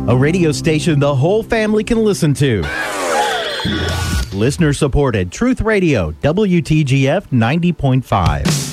a radio station the whole family can listen to. Listener supported Truth Radio, WTGF 90.5.